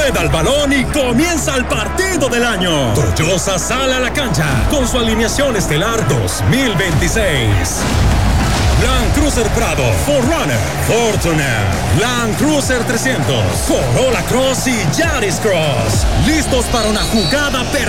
rueda el balón y comienza el partido del año. Toyosa sale a la cancha con su alineación estelar 2026. Land Cruiser Prado, 4Runner, Fortuner, Land Cruiser 300, Corolla Cross y Yaris Cross. Listos para una jugada perfecta